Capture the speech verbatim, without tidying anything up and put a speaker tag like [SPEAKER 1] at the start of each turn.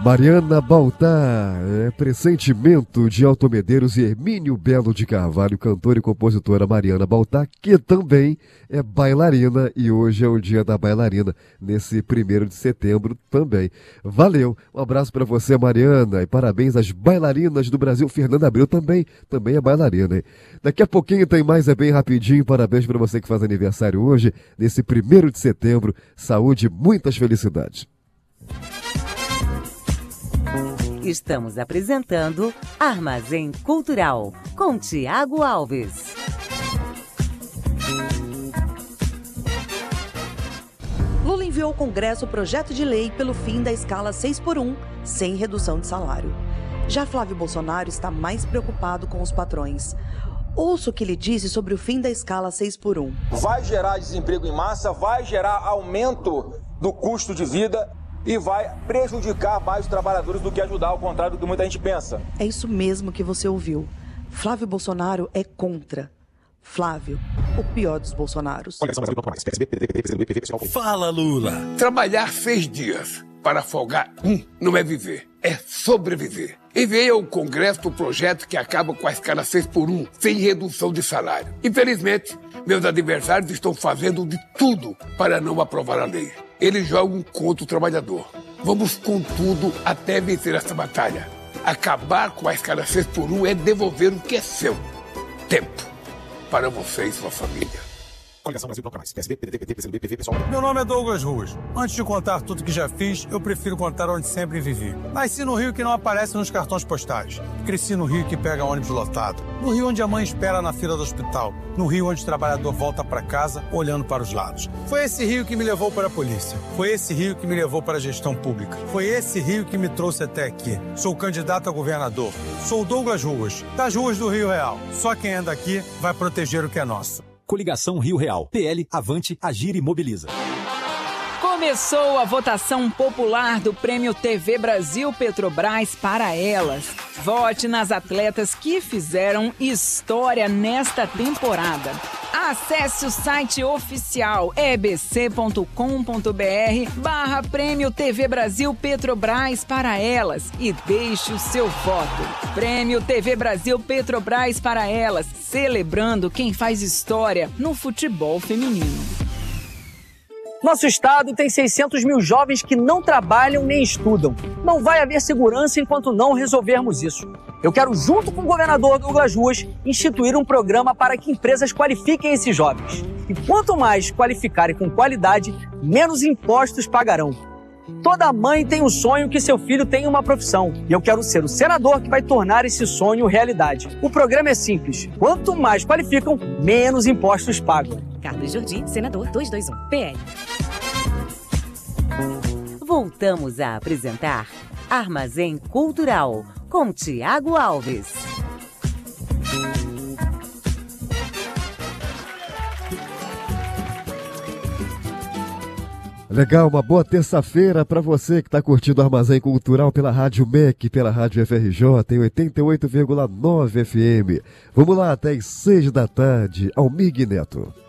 [SPEAKER 1] Mariana Baltar, é pressentimento de Alto Medeiros e Hermínio Belo de Carvalho, cantora e compositora Mariana Baltar, que também é bailarina e hoje é o dia da bailarina, nesse primeiro de setembro também. Valeu, um abraço para você, Mariana, e parabéns às bailarinas do Brasil. Fernanda Abreu também, também é bailarina, hein? Daqui a pouquinho tem mais, é bem rapidinho, parabéns para você que faz aniversário hoje, nesse primeiro de setembro, saúde e muitas felicidades.
[SPEAKER 2] Estamos apresentando Armazém Cultural, com Tiago Alves.
[SPEAKER 3] Lula enviou ao Congresso o projeto de lei pelo fim da escala seis por um, sem redução de salário. Já Flávio Bolsonaro está mais preocupado com os patrões. Ouça o que ele disse sobre o fim da escala seis por um.
[SPEAKER 4] Vai gerar desemprego em massa, vai gerar aumento do custo de vida e vai prejudicar mais os trabalhadores do que ajudar, ao contrário do que muita gente pensa.
[SPEAKER 3] É isso mesmo que você ouviu. Flávio Bolsonaro é contra. Flávio, o pior dos Bolsonaros.
[SPEAKER 5] Fala, Lula. Trabalhar seis dias para folgar um não é viver, é sobreviver. Enviei ao Congresso o projeto que acaba com a escala seis por um, sem redução de salário. Infelizmente, meus adversários estão fazendo de tudo para não aprovar a lei. Eles jogam contra o trabalhador. Vamos com tudo até vencer essa batalha. Acabar com a escala seis por um é devolver o que é seu. Tempo para você e sua família.
[SPEAKER 6] Coligação Brasil Proclamais. P S B, P D T, P T, P C do B, P V, pessoal.
[SPEAKER 7] Meu nome é Douglas Ruas. Antes de contar tudo que já fiz, eu prefiro contar onde sempre vivi. Nasci no Rio que não aparece nos cartões postais. Cresci no Rio que pega ônibus lotado. No Rio onde a mãe espera na fila do hospital. No Rio onde o trabalhador volta para casa olhando para os lados. Foi esse Rio que me levou para a polícia. Foi esse Rio que me levou para a gestão pública. Foi esse Rio que me trouxe até aqui. Sou candidato a governador. Sou Douglas Ruas, das ruas do Rio Real. Só quem anda aqui vai proteger o que é nosso.
[SPEAKER 8] Coligação Rio Real. P L, Avante, Agir e Mobiliza.
[SPEAKER 9] Começou a votação popular do Prêmio T V Brasil Petrobras para elas. Vote nas atletas que fizeram história nesta temporada. Acesse o site oficial ebc.com.br barra Prêmio T V Brasil Petrobras para elas e deixe o seu voto. Prêmio T V Brasil Petrobras para elas, celebrando quem faz história no futebol feminino.
[SPEAKER 10] Nosso estado tem seiscentos mil jovens que não trabalham nem estudam. Não vai haver segurança enquanto não resolvermos isso. Eu quero, junto com o governador Douglas Ruas, instituir um programa para que empresas qualifiquem esses jovens. E quanto mais qualificarem com qualidade, menos impostos pagarão. Toda mãe tem um sonho que seu filho tenha uma profissão. E eu quero ser o senador que vai tornar esse sonho realidade. O programa é simples. Quanto mais qualificam, menos impostos pagam.
[SPEAKER 2] Carlos Jordi, senador duzentos e vinte e um, P L. Voltamos a apresentar Armazém Cultural, com Tiago Alves.
[SPEAKER 1] Legal, uma boa terça-feira para você que está curtindo o Armazém Cultural pela Rádio M E C, pela Rádio F R J, em oitenta e oito vírgula nove F M. Vamos lá, até às seis da tarde, Almir Neto.